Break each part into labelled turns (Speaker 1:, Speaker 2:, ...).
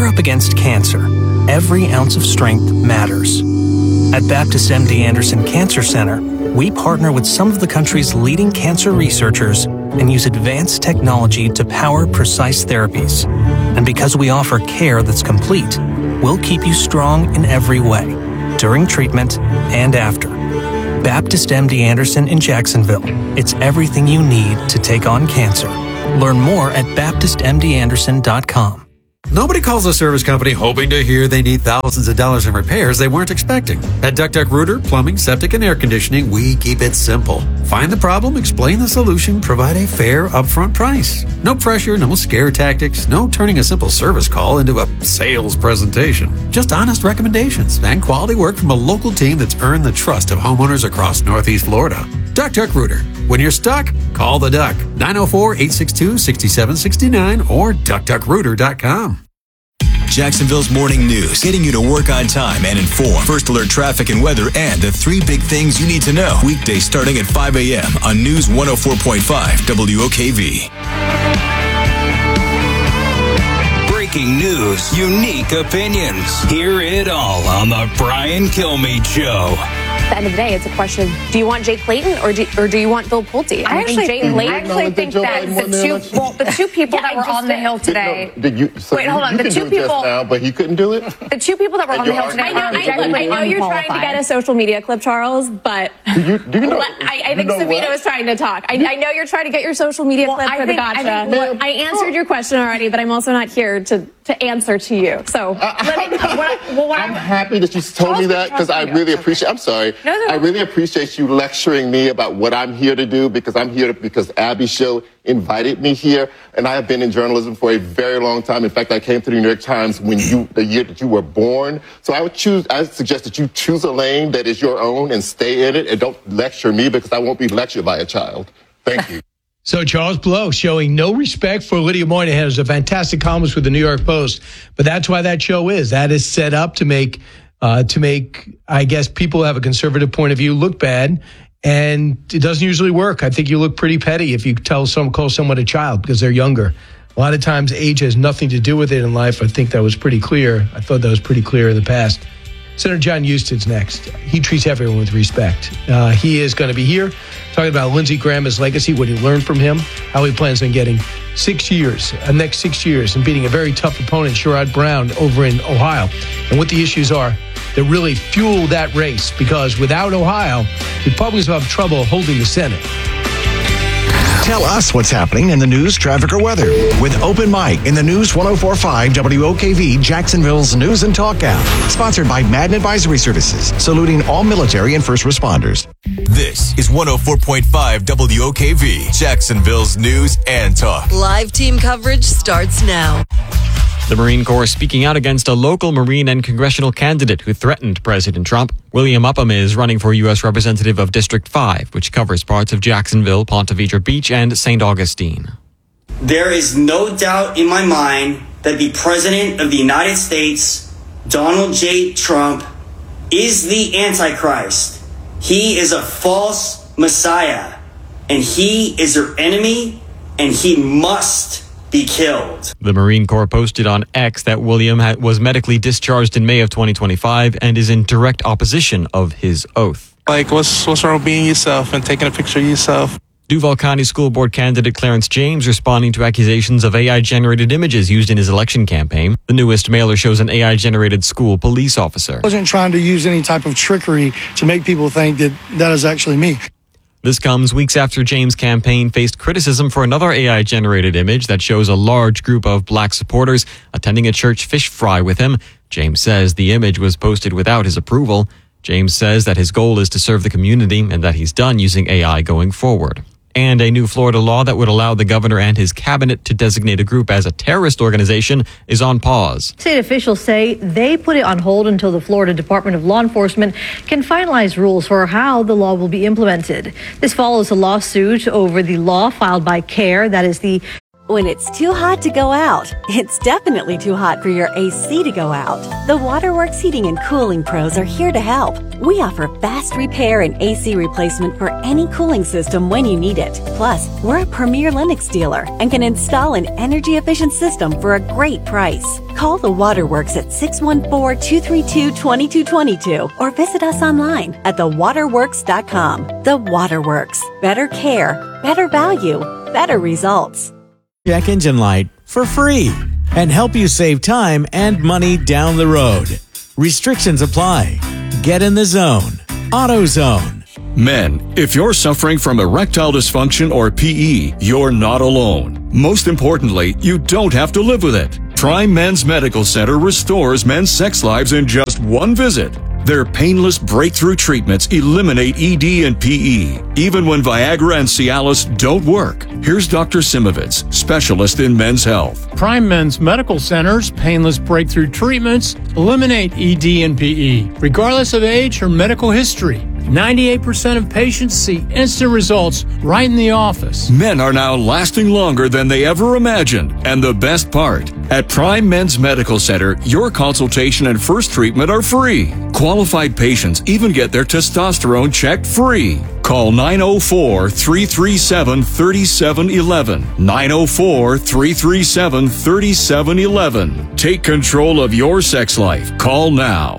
Speaker 1: we're up against cancer, every ounce of strength matters. At Baptist MD Anderson Cancer Center, we partner with some of the country's leading cancer researchers and use advanced technology to power precise therapies. And because we offer care that's complete, we'll keep you strong in every way, during treatment and after. Baptist MD Anderson in Jacksonville. It's everything you need to take on cancer. Learn more at baptistmdanderson.com.
Speaker 2: Nobody calls a service company hoping to hear they need thousands of dollars in repairs they weren't expecting. At Duck Rooter, Plumbing, Septic, and Air Conditioning, we keep it simple. Find the problem, explain the solution, provide a fair upfront price. No pressure, no scare tactics, no turning a simple service call into a sales presentation. Just honest recommendations and quality work from a local team that's earned the trust of homeowners across Northeast Florida. Duck Rooter. When you're stuck, call the Duck. 904-862-6769 or duckduckrooter.com.
Speaker 3: Jacksonville's morning news, getting you to work on time and informed. First alert traffic and weather and the 3 big things you need to know. Weekdays starting at 5 a.m. on News 104.5 WOKV.
Speaker 4: Breaking news, unique opinions. Hear it all on the Brian Kilmeade Show.
Speaker 5: At the end of the day, it's a question of, do you want Jay Clayton or do you want Bill Pulte? I actually think that the two people that were on the Hill today. Wait, hold on. The two people now,
Speaker 6: but he couldn't do it.
Speaker 5: The two people that were on the Hill today. I know you're trying to get a social media clip, Charles, but I think Savino is trying to talk. I know you're trying to get your social media clip for the gotcha. I answered your question already, but I'm also not here to answer to you. So
Speaker 6: I'm happy that you told me that because I really appreciate. I'm sorry. I really appreciate you lecturing me about what I'm here to do because I'm here because Abby's show invited me here, and I have been in journalism for a very long time. In fact, I came to the New York Times the year that you were born. So I suggest that you choose a lane that is your own and stay in it, and don't lecture me because I won't be lectured by a child. Thank you.
Speaker 7: So Charles Blow showing no respect for Lydia Moynihan, who's a fantastic columnist with the New York Post, but that's why that show is. That is set up to make, I guess, people who have a conservative point of view look bad, and it doesn't usually work. I think you look pretty petty if you call someone a child because they're younger. A lot of times age has nothing to do with it in life. I think that was pretty clear. I thought that was pretty clear in the past. Senator John Huston's next. He treats everyone with respect. He is going to be here talking about Lindsey Graham's legacy, what he learned from him, how he plans on getting 6 years, next 6 years, and beating a very tough opponent, Sherrod Brown, over in Ohio, and what the issues are that really fuel that race, because without Ohio, Republicans will have trouble holding the Senate.
Speaker 8: Tell us what's happening in the news, traffic, or weather with Open Mic in the News 104.5 WOKV, Jacksonville's News and Talk app. Sponsored by Madden Advisory Services, saluting all military and first responders.
Speaker 3: This is 104.5 WOKV, Jacksonville's News and Talk.
Speaker 9: Live team coverage starts now.
Speaker 10: The Marine Corps speaking out against a local Marine and congressional candidate who threatened President Trump. William Upham is running for U.S. Representative of District 5, which covers parts of Jacksonville, Ponte Vedra Beach, and St. Augustine.
Speaker 11: There is no doubt in my mind that the President of the United States, Donald J. Trump, is the Antichrist. He is a false Messiah, and he is your enemy, and he must be killed.
Speaker 10: The Marine Corps posted on X that William was medically discharged in May of 2025 and is in direct opposition of his oath.
Speaker 12: Like, what's wrong with being yourself and taking a picture of yourself?
Speaker 10: Duval County School Board candidate Clarence James responding to accusations of AI-generated images used in his election campaign. The newest mailer shows an AI-generated school police officer.
Speaker 13: I wasn't trying to use any type of trickery to make people think that is actually me.
Speaker 10: This comes weeks after James' campaign faced criticism for another AI-generated image that shows a large group of black supporters attending a church fish fry with him. James says the image was posted without his approval. James says that his goal is to serve the community and that he's done using AI going forward. And a new Florida law that would allow the governor and his cabinet to designate a group as a terrorist organization is on pause.
Speaker 14: State officials say they put it on hold until the Florida Department of Law Enforcement can finalize rules for how the law will be implemented. This follows a lawsuit over the law filed by CARE, that is the
Speaker 15: When it's too hot to go out, it's definitely too hot for your AC to go out. The Waterworks Heating and Cooling Pros are here to help. We offer fast repair and AC replacement for any cooling system when you need it. Plus, we're a premier Lennox dealer and can install an energy-efficient system for a great price. Call the Waterworks at 614-232-2222 or visit us online at thewaterworks.com. The Waterworks. Better care, better value, better results.
Speaker 16: Check engine light for free and help you save time and money down the road. Restrictions apply. Get in the zone. AutoZone.
Speaker 17: Men, if you're suffering from erectile dysfunction or PE, you're not alone. Most importantly, you don't have to live with it. Prime Men's Medical Center restores men's sex lives in just one visit. Their painless breakthrough treatments eliminate ED and PE, even when Viagra and Cialis don't work. Here's Dr. Simovitz, specialist in men's health.
Speaker 18: Prime Men's Medical Center's painless breakthrough treatments eliminate ED and PE, regardless of age or medical history. 98% of patients see instant results right in the office.
Speaker 17: Men are now lasting longer than they ever imagined. And the best part, at Prime Men's Medical Center, your consultation and first treatment are free. Qualified patients even get their testosterone checked free. Call 904-337-3711. 904-337-3711. Take control of your sex life. Call now.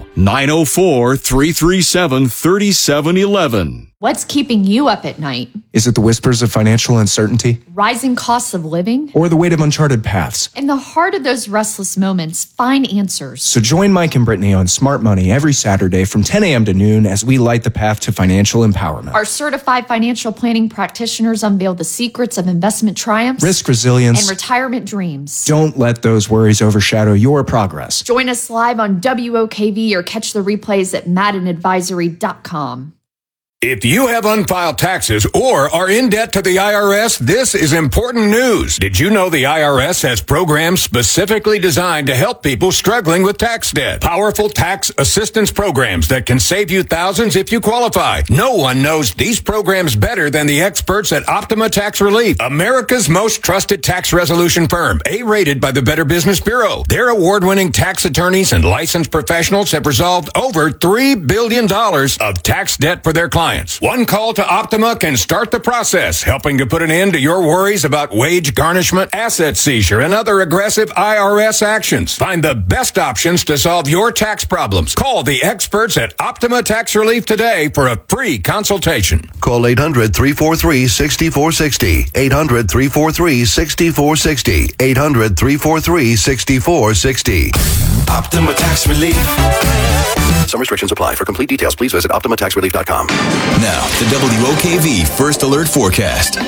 Speaker 17: 904-337-3711.
Speaker 19: What's keeping you up at night?
Speaker 20: Is it the whispers of financial uncertainty?
Speaker 19: Rising costs of living?
Speaker 20: Or the weight of uncharted paths?
Speaker 19: In the heart of those restless moments, find answers.
Speaker 20: So join Mike and Brittany on Smart Money every Saturday from 10 a.m. to noon as we light the path to financial empowerment.
Speaker 19: Our certified financial planning practitioners unveil the secrets of investment triumphs,
Speaker 20: risk resilience,
Speaker 19: and retirement dreams.
Speaker 20: Don't let those worries overshadow your progress.
Speaker 19: Join us live on WOKV or catch the replays at maddenadvisory.com.
Speaker 21: If you have unfiled taxes or are in debt to the IRS, this is important news. Did you know the IRS has programs specifically designed to help people struggling with tax debt? Powerful tax assistance programs that can save you thousands if you qualify. No one knows these programs better than the experts at Optima Tax Relief, America's most trusted tax resolution firm, A-rated by the Better Business Bureau. Their award-winning tax attorneys and licensed professionals have resolved over $3 billion of tax debt for their clients. One call to Optima can start the process, helping to put an end to your worries about wage garnishment, asset seizure, and other aggressive IRS actions. Find the best options to solve your tax problems. Call the experts at Optima Tax Relief today for a free consultation.
Speaker 22: Call 800-343-6460. 800-343-6460. 800-343-6460.
Speaker 23: Optima Tax Relief. Some restrictions apply. For complete details, please visit OptimaTaxRelief.com.
Speaker 3: Now, the WOKV First Alert Forecast.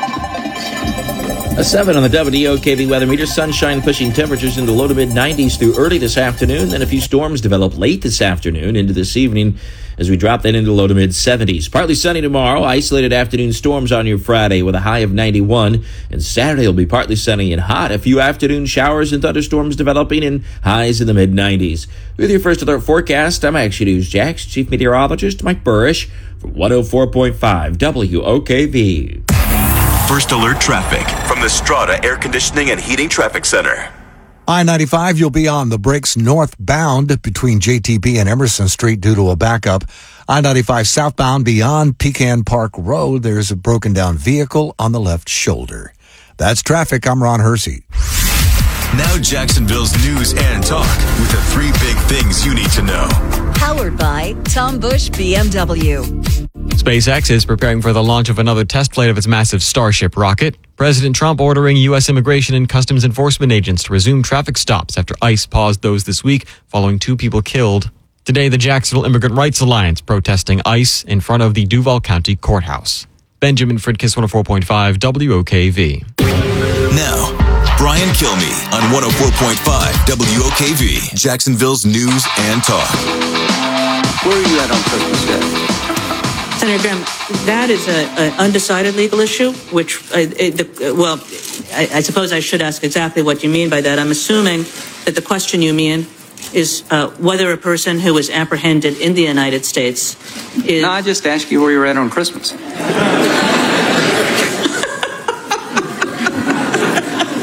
Speaker 24: A 7 on the WOKV weather meter. Sunshine pushing temperatures into low to mid-90s through early this afternoon. Then a few storms develop late this afternoon into this evening as we drop that into low to mid-70s. Partly sunny tomorrow. Isolated afternoon storms on your Friday with a high of 91. And Saturday will be partly sunny and hot. A few afternoon showers and thunderstorms developing and highs in the mid-90s. With your First Alert forecast, I'm Action News Jax Chief Meteorologist Mike Burrish for 104.5 WOKV.
Speaker 23: First Alert traffic from the Strata Air Conditioning and Heating Traffic Center.
Speaker 25: I-95, you'll be on the brakes northbound between JTB and Emerson Street due to a backup. I-95 southbound beyond Pecan Park Road, there's a broken down vehicle on the left shoulder. That's traffic. I'm Ron Hersey.
Speaker 3: Now Jacksonville's news and talk with the 3 big things you need to know.
Speaker 9: Powered by Tom Busch BMW.
Speaker 10: SpaceX is preparing for the launch of another test flight of its massive Starship rocket. President Trump ordering U.S. Immigration and Customs Enforcement agents to resume traffic stops after ICE paused those this week following 2 people killed. Today, the Jacksonville Immigrant Rights Alliance protesting ICE in front of the Duval County Courthouse. Benjamin Fridkiss, 104.5 WOKV.
Speaker 3: Now, Brian Kilmeade on 104.5 WOKV, Jacksonville's news and talk.
Speaker 26: Where are you at on Christmas Day?
Speaker 27: Senator Graham, that is an undecided legal issue, which, I suppose I should ask exactly what you mean by that. I'm assuming that the question you mean is whether a person who was apprehended in the United States is...
Speaker 26: No, I just asked you where you're at on Christmas.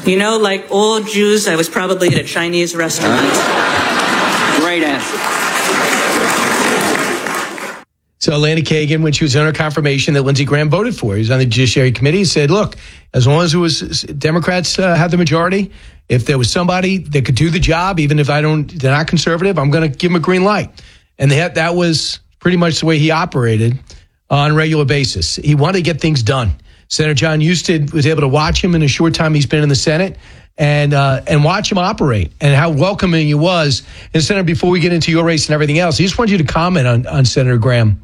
Speaker 27: You know, like all Jews, I was probably at a Chinese restaurant.
Speaker 26: Great answer.
Speaker 1: So Elena Kagan, when she was on her confirmation that Lindsey Graham voted for, he was on the Judiciary Committee, said, look, as long as it was Democrats had the majority, if there was somebody that could do the job, even if they're not conservative, I'm going to give them a green light. And that was pretty much the way he operated on a regular basis. He wanted to get things done. Senator John Husted was able to watch him in a short time he's been in the Senate and watch him operate and how welcoming he was. And Senator, before we get into your race and everything else, I just want you to comment on Senator Graham.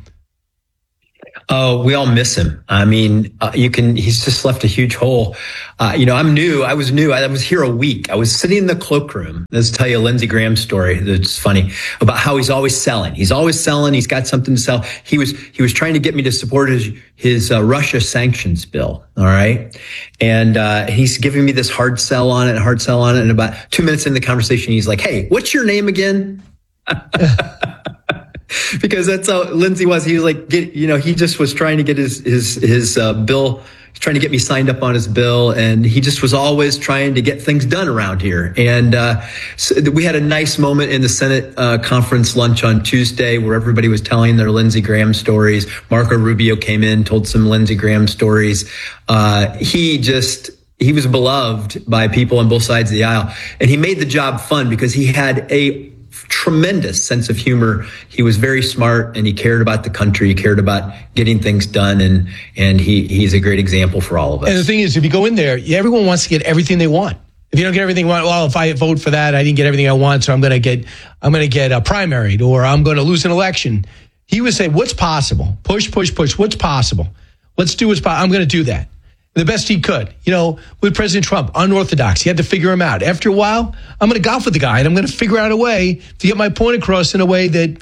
Speaker 2: We all miss him. I mean, he's just left a huge hole. I'm new. I was new. I was here a week. I was sitting in the cloakroom. Let's tell you a Lindsey Graham story that's funny about how he's always selling. He's always selling. He's got something to sell. He was trying to get me to support his Russia sanctions bill. All right. And, he's giving me this hard sell on it. And about 2 minutes into the conversation, he's like, hey, what's your name again? Because that's how Lindsey was. He was like, he just was trying to get his bill. He's trying to get me signed up on his bill. And he just was always trying to get things done around here. And, so we had a nice moment in the Senate, conference lunch on Tuesday where everybody was telling their Lindsey Graham stories. Marco Rubio came in, told some Lindsey Graham stories. He was beloved by people on both sides of the aisle. And he made the job fun because he had a tremendous sense of humor. He was very smart and he cared about the country. He cared about getting things done. And he's a great example for all of us.
Speaker 1: And the thing is, if you go in there, everyone wants to get everything they want. If you don't get everything you want, well, if I vote for that, I didn't get everything I want. So I'm going to get primaried or I'm going to lose an election. He would say, what's possible? Push. What's possible? Let's do what's possible. I'm going to do that. The best he could, with President Trump, unorthodox. He had to figure him out. After a while, I'm going to golf with the guy and I'm going to figure out a way to get my point across in a way that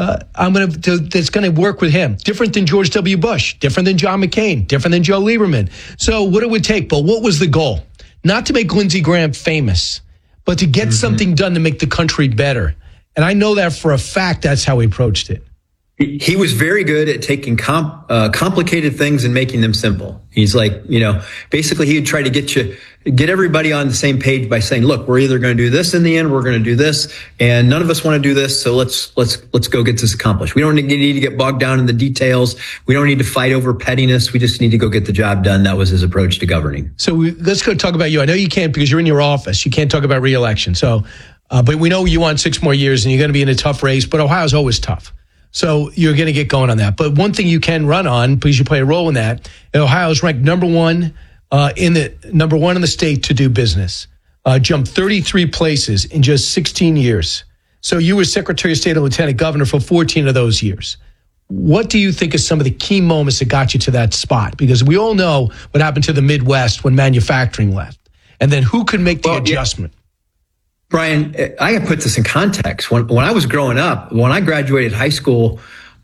Speaker 1: that's going to work with him. Different than George W. Bush, different than John McCain, different than Joe Lieberman. So what it would take, but what was the goal? Not to make Lindsey Graham famous, but to get something done to make the country better. And I know that for a fact, that's how he approached it.
Speaker 2: He was very good at taking complicated things and making them simple. He's like, basically he'd try to get everybody on the same page by saying, look, we're either going to do this in the end, we're going to do this, and none of us want to do this. So let's go get this accomplished. We don't need to get bogged down in the details. We don't need to fight over pettiness. We just need to go get the job done. That was his approach to governing.
Speaker 1: So let's go talk about you. I know you can't because you're in your office. You can't talk about re-election. So, but we know you want 6 more years and you're going to be in a tough race, but Ohio's always tough. So you're going to get going on that. But one thing you can run on, because you play a role in that, Ohio is ranked number one in the state to do business. Jumped 33 places in just 16 years. So you were Secretary of State and Lieutenant Governor for 14 of those years. What do you think are some of the key moments that got you to that spot? Because we all know what happened to the Midwest when manufacturing left. And then who could make the adjustment?
Speaker 2: Brian, I got to put this in context. When I was growing up, when I graduated high school,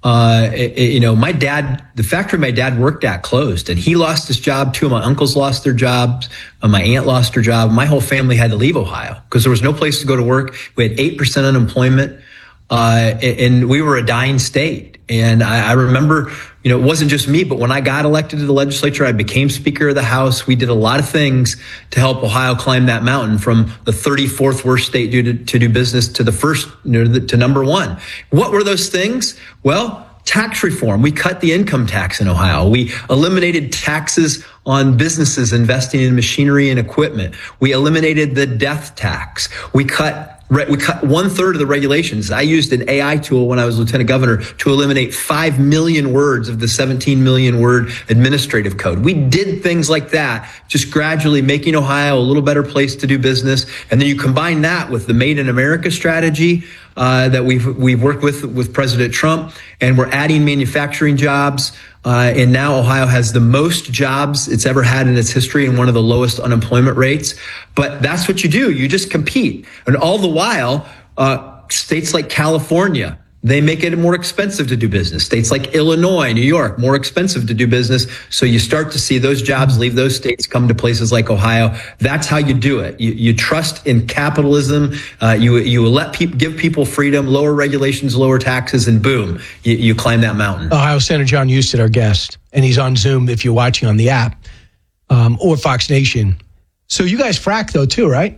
Speaker 2: my dad, the factory my dad worked at closed and he lost his job. 2 of my uncles lost their jobs. My aunt lost her job. My whole family had to leave Ohio because there was no place to go to work. We had 8% unemployment. And we were a dying state. And I remember, it wasn't just me, but when I got elected to the legislature, I became Speaker of the House. We did a lot of things to help Ohio climb that mountain from the 34th worst state to do business to the first, to number one. What were those things? Well, tax reform. We cut the income tax in Ohio. We eliminated taxes on businesses investing in machinery and equipment. We eliminated the death tax. We cut 1/3 of the regulations. I used an AI tool when I was Lieutenant Governor to eliminate 5 million words of the 17 million word administrative code. We did things like that, just gradually making Ohio a little better place to do business. And then you combine that with the Made in America strategy that we've worked with President Trump, and we're adding manufacturing jobs. And now Ohio has the most jobs it's ever had in its history and one of the lowest unemployment rates. But that's what you do. You just compete. And all the while, states like California, they make it more expensive to do business. States like Illinois, New York, more expensive to do business. So you start to see those jobs leave those states, come to places like Ohio. That's how you do it. You trust in capitalism. You let give people freedom, lower regulations, lower taxes, and boom, you climb that mountain.
Speaker 1: Ohio Senator John Husted, our guest, and he's on Zoom if you're watching on the app or Fox Nation. So you guys frack though too, right?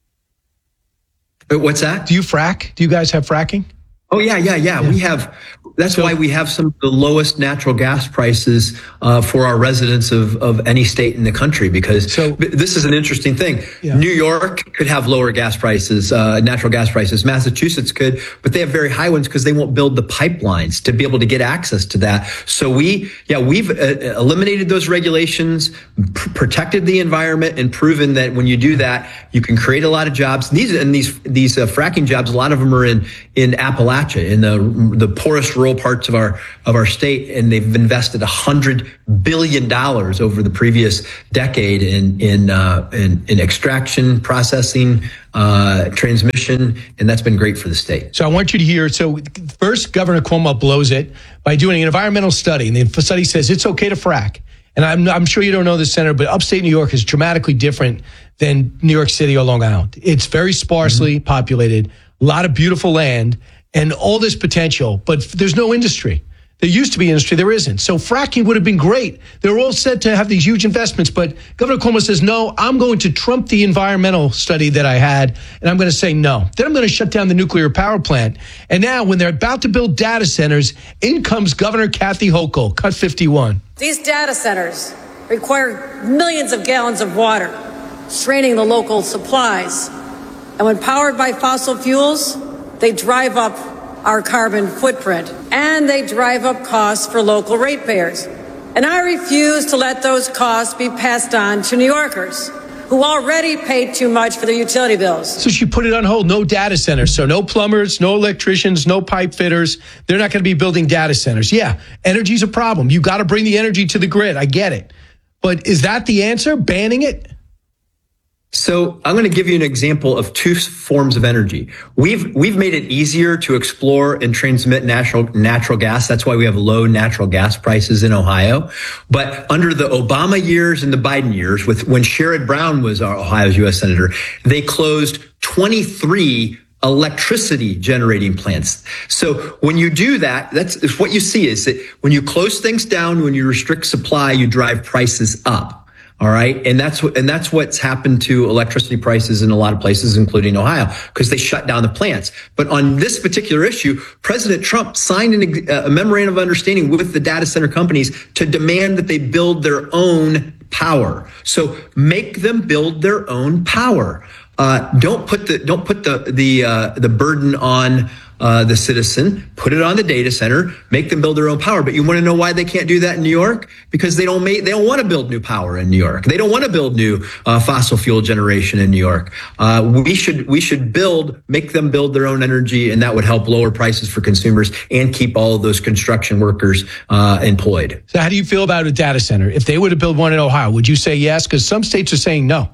Speaker 2: What's that?
Speaker 1: Do you frack? Do you guys have fracking?
Speaker 2: Oh, yeah. We have. That's why we have some of the lowest natural gas prices for our residents of any state in the country, because this is an interesting thing. Yeah. New York could have lower gas prices, natural gas prices. Massachusetts could, but they have very high ones because they won't build the pipelines to be able to get access to that. So we've eliminated those regulations, protected the environment, and proven that when you do that, you can create a lot of jobs. These fracking jobs, a lot of them are in Appalachia, in the poorest rural parts of our state, and they've invested $100 billion over the previous decade in extraction, processing, transmission, and that's been great for the state.
Speaker 1: So I want you to hear. So first, Governor Cuomo blows it by doing an environmental study, and the study says it's okay to frack. And I'm sure you don't know this, Senator, but upstate New York is dramatically different than New York City or Long Island. It's very sparsely populated, a lot of beautiful land, and all this potential, but there's no industry. There used to be industry, there isn't. So fracking would have been great. They were all set to have these huge investments, but Governor Cuomo says, no, I'm going to trump the environmental study that I had, and I'm going to say no. Then I'm going to shut down the nuclear power plant. And now, when they're about to build data centers, in comes Governor Kathy Hochul, cut 51.
Speaker 4: These data centers require millions of gallons of water, straining the local supplies. And when powered by fossil fuels, they drive up our carbon footprint, and they drive up costs for local ratepayers. And I refuse to let those costs be passed on to New Yorkers, who already paid too much for their utility bills.
Speaker 1: So she put it on hold. No data centers. So no plumbers, no electricians, no pipe fitters. They're not going to be building data centers. Yeah, energy's a problem. You got to bring the energy to the grid. I get it. But is that the answer? Banning it?
Speaker 2: So I'm going to give you an example of two forms of energy. We've made it easier to explore and transmit natural gas. That's why we have low natural gas prices in Ohio. But under the Obama years and the Biden years, when Sherrod Brown was our Ohio's U.S. Senator, they closed 23 electricity generating plants. So when you do that, that's what you see is that when you close things down, when you restrict supply, you drive prices up. All right. And that's what's happened to electricity prices in a lot of places, including Ohio, because they shut down the plants. But on this particular issue, President Trump signed a memorandum of understanding with the data center companies to demand that they build their own power. So make them build their own power. Don't put the burden on the citizen, put it on the data center, make them build their own power. But you want to know why they can't do that in New York? Because they don't want to build new power in New York. They don't want to build new fossil fuel generation in New York. We should make them build their own energy, and that would help lower prices for consumers and keep all of those construction workers employed.
Speaker 1: So how do you feel about a data center? If they were to build one in Ohio, would you say yes? Because some states are saying no.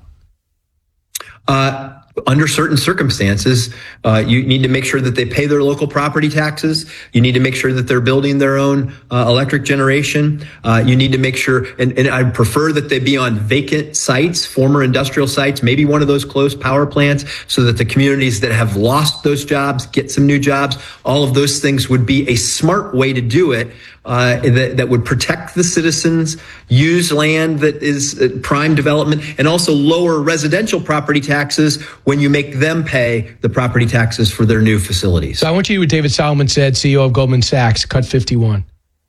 Speaker 2: Under certain circumstances, you need to make sure that they pay their local property taxes. You need to make sure that they're building their own electric generation. You need to make sure, and I prefer that they be on vacant sites, former industrial sites, maybe one of those closed power plants, so that the communities that have lost those jobs get some new jobs. All of those things would be a smart way to do it. That would protect the citizens, use land that is prime development, and also lower residential property taxes when you make them pay the property taxes for their new facilities.
Speaker 1: So I want you to hear what David Solomon said, CEO of Goldman Sachs, cut 51.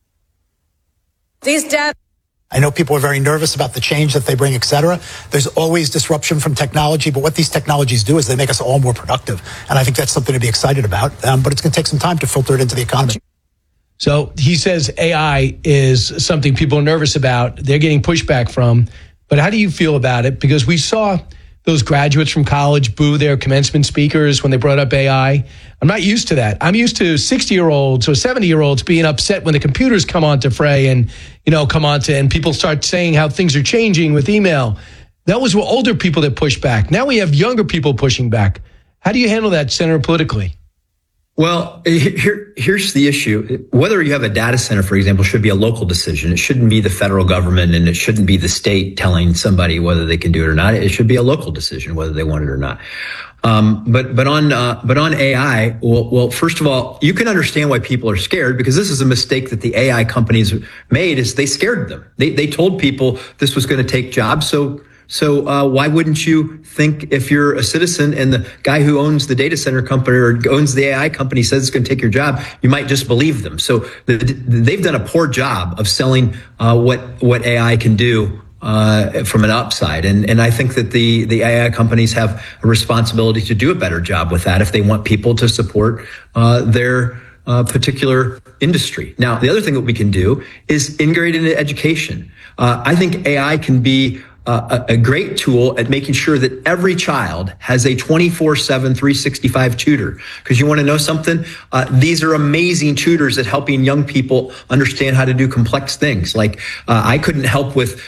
Speaker 4: These data.
Speaker 5: I know people are very nervous about the change that they bring, et cetera. There's always disruption from technology, but what these technologies do is they make us all more productive. And I think that's something to be excited about. But it's going to take some time to filter it into the economy.
Speaker 1: So he says AI is something people are nervous about. They're getting pushback from. But how do you feel about it? Because we saw those graduates from college boo their commencement speakers when they brought up AI. I'm not used to that. I'm used to 60-year-olds or 70-year-olds being upset when the computers come onto Fray and, and people start saying how things are changing with email. That was older people that pushed back. Now we have younger people pushing back. How do you handle that, Senator, politically?
Speaker 2: Well, here's the issue. Whether you have a data center, for example, should be a local decision. It shouldn't be the federal government, and it shouldn't be the state telling somebody whether they can do it or not. It should be a local decision whether they want it or not. But on AI, well, first of all, you can understand why people are scared, because this is a mistake that the AI companies made. Is they scared them. They told people this was going to take jobs, so So why wouldn't you think, if you're a citizen and the guy who owns the data center company or owns the AI company says it's going to take your job, you might just believe them. So they've done a poor job of selling what AI can do from an upside. And I think that the AI companies have a responsibility to do a better job with that if they want people to support their particular industry. Now, the other thing that we can do is integrate into education. I think AI can be a great tool at making sure that every child has a 24/7, 365 tutor. Because you want to know something? These are amazing tutors at helping young people understand how to do complex things. Like I couldn't help with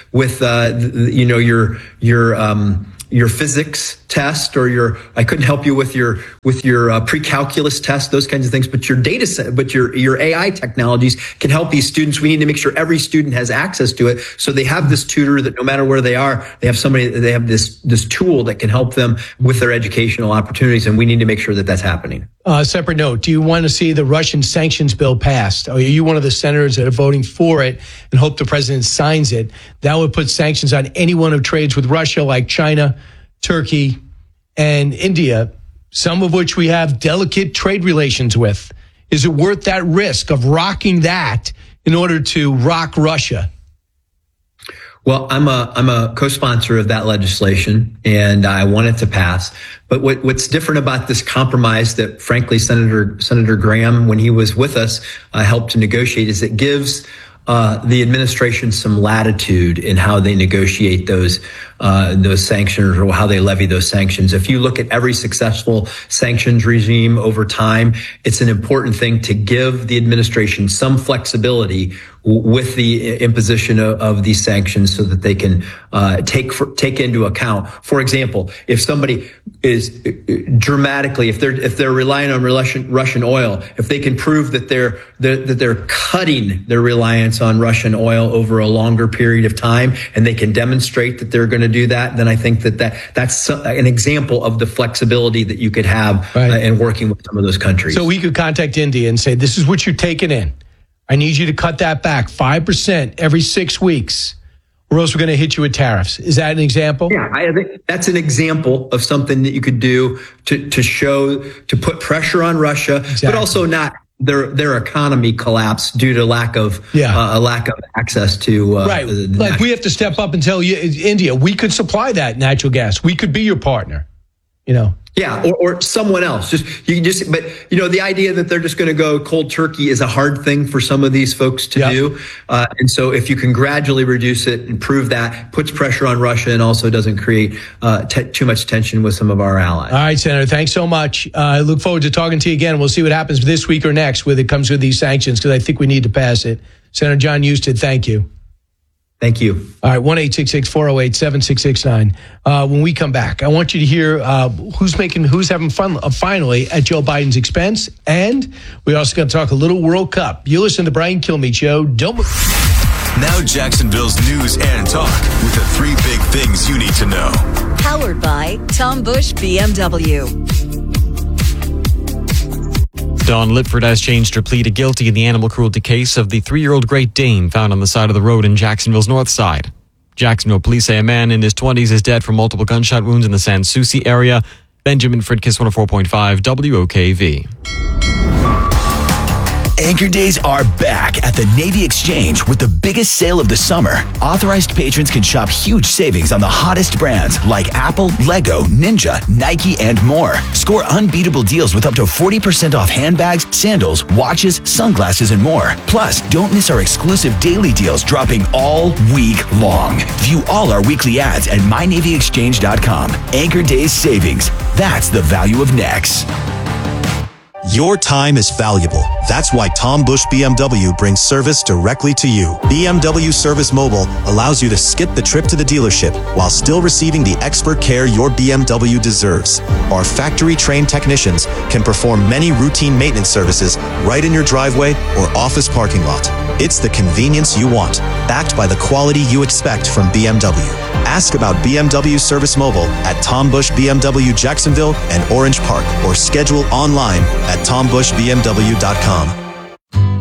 Speaker 2: your physics test, or I couldn't help you with your pre-calculus test, those kinds of things. But your data set, but your AI technologies can help these students. We need to make sure every student has access to it, so they have this tutor that no matter where they are, they have this tool that can help them with their educational opportunities, and we need to make sure that that's happening.
Speaker 1: Separate note: do you want to see the Russian sanctions bill passed? Are you one of the senators that are voting for it and hope the president signs it? That would put sanctions on anyone who trades with Russia, like China, Turkey, and India, some of which we have delicate trade relations with. Is it worth that risk of rocking that in order to rock Russia?
Speaker 2: Well, I'm a co-sponsor of that legislation, and I want it to pass. But what's different about this compromise that, frankly, Senator Graham, when he was with us, helped to negotiate, is it gives the administration some latitude in how they negotiate those sanctions, or how they levy those sanctions. If you look at every successful sanctions regime over time, it's an important thing to give the administration some flexibility with the imposition of these sanctions, so that they can take into account. For example, if somebody is dramatically, if they're relying on Russian oil, if they can prove that they're cutting their reliance on Russian oil over a longer period of time, and they can demonstrate that they're going to do that, then I think that's an example of the flexibility that you could have in working with some of those countries.
Speaker 1: So we could contact India and say, this is what you're taking in. I need you to cut that back 5% every 6 weeks, or else we're going to hit you with tariffs. Is that an example?
Speaker 2: Yeah, I think that's an example of something that you could do to put pressure on Russia, but also not their economy collapse due to lack of access to
Speaker 1: like we have to step up and tell you, India, we could supply that natural gas. We could be your partner.
Speaker 2: Yeah, or someone else. But the idea that they're just going to go cold turkey is a hard thing for some of these folks to do. And so if you can gradually reduce it and prove that, puts pressure on Russia, and also doesn't create too much tension with some of our allies.
Speaker 1: All right, Senator, thanks so much. I look forward to talking to you again. We'll see what happens this week or next when it comes with these sanctions, because I think we need to pass it. Senator John Husted, thank you.
Speaker 2: Thank you.
Speaker 1: All right, 1-866-408-7669. When we come back, I want you to hear who's having fun finally at Joe Biden's expense, and we're also going to talk a little World Cup. You listen to the Brian Kilmeade Show. Don't move.
Speaker 3: Now Jacksonville's news and talk with the 3 big things you need to know.
Speaker 9: Powered by Tom Bush BMW.
Speaker 10: Dawn Lipford has changed her plea to guilty in the animal cruelty case of the 3-year-old Great Dane found on the side of the road in Jacksonville's north side. Jacksonville police say a man in his 20s is dead from multiple gunshot wounds in the Sans Souci area. Benjamin Fridkiss, 104.5 WOKV.
Speaker 6: Anchor Days are back at the Navy Exchange with the biggest sale of the summer. Authorized patrons can shop huge savings on the hottest brands like Apple, Lego, Ninja, Nike, and more. Score unbeatable deals with up to 40% off handbags, sandals, watches, sunglasses, and more. Plus, don't miss our exclusive daily deals dropping all week long. View all our weekly ads at mynavyexchange.com. Anchor Days savings. That's the value of NEX.
Speaker 7: Your time is valuable. That's why Tom Bush BMW brings service directly to you. BMW Service Mobile allows you to skip the trip to the dealership while still receiving the expert care your BMW deserves. Our factory-trained technicians can perform many routine maintenance services right in your driveway or office parking lot. It's the convenience you want, backed by the quality you expect from BMW. Ask about BMW Service Mobile at Tom Bush BMW Jacksonville and Orange Park, or schedule online at tombushbmw.com.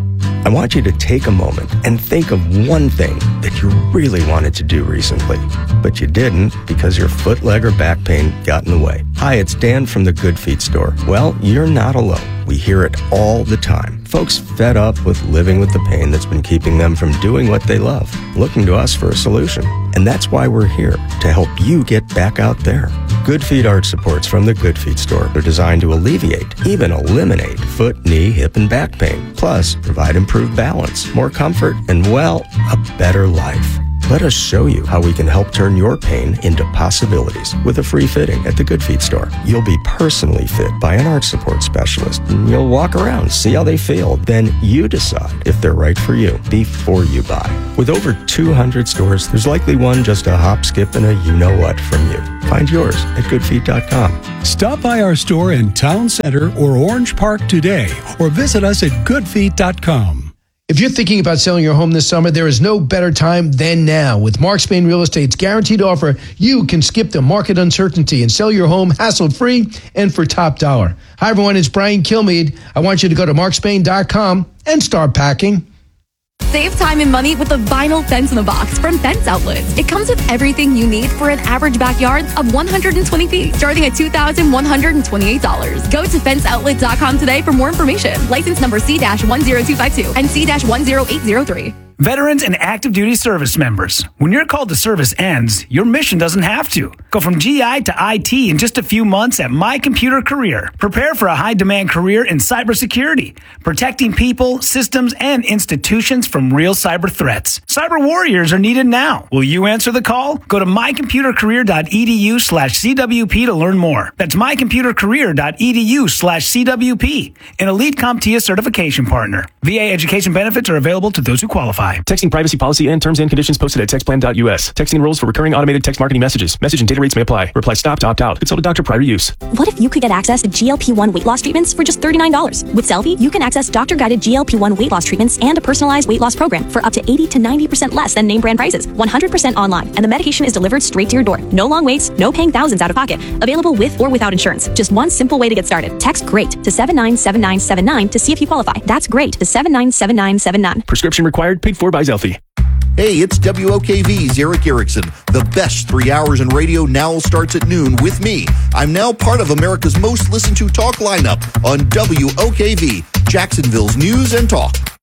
Speaker 20: I want you to take a moment and think of one thing that you really wanted to do recently, but you didn't because your foot, leg, or back pain got in the way. Hi, it's Dan from the Good Feet store. Well, you're not alone. We hear it all the time. Folks fed up with living with the pain that's been keeping them from doing what they love, looking to us for a solution. And that's why we're here, to help you get back out there. Good Feet arch supports from the Good Feet store are designed to alleviate, even eliminate, foot, knee, hip, and back pain. Plus, provide improved balance, more comfort, and, well, a better life. Let us show you how we can help turn your pain into possibilities with a free fitting at the Good Feet store. You'll be personally fit by an arch support specialist, and you'll walk around, see how they feel. Then you decide if they're right for you before you buy. With over 200 stores, there's likely one just a hop, skip, and a you-know-what from you. Find yours at goodfeet.com.
Speaker 8: Stop by our store in Town Center or Orange Park today, or visit us at goodfeet.com.
Speaker 1: If you're thinking about selling your home this summer, there is no better time than now. With Mark Spain Real Estate's guaranteed offer, you can skip the market uncertainty and sell your home hassle-free and for top dollar. Hi, everyone. It's Brian Kilmeade. I want you to go to markspain.com and start packing.
Speaker 19: Save time and money with the vinyl fence in a box from Fence Outlets. It comes with everything you need for an average backyard of 120 feet, starting at $2,128. Go to fenceoutlet.com today for more information. License number C-10252 and C-10803.
Speaker 11: Veterans and active duty service members, when your call to service ends, your mission doesn't have to. Go from GI to IT in just a few months at My Computer Career. Prepare for a high-demand career in cybersecurity, protecting people, systems, and institutions from real cyber threats. Cyber warriors are needed now. Will you answer the call? Go to mycomputercareer.edu/CWP to learn more. That's mycomputercareer.edu/CWP, an Elite CompTIA certification partner. VA education benefits are available to those who qualify.
Speaker 12: Texting privacy policy and terms and conditions posted at textplan.us. Texting rules for recurring automated text marketing messages. Message and data rates may apply. Reply stop to opt out. Consult a doctor prior to use.
Speaker 13: What if you could get access to GLP-1 weight loss treatments for just $39? With Selfie, you can access doctor-guided GLP-1 weight loss treatments and a personalized weight loss program for up to 80 to 90% less than name brand prices. 100% online, and the medication is delivered straight to your door. No long waits, no paying thousands out of pocket. Available with or without insurance. Just one simple way to get started. Text GREAT to 797979 to see if you qualify. That's GREAT to 797979.
Speaker 12: Prescription required. Paid for by Zelfie.
Speaker 14: Hey, it's WOKV's Eric Erickson. The best 3 hours in radio now starts at noon with me. I'm now part of America's most listened to talk lineup on WOKV, Jacksonville's News and Talk.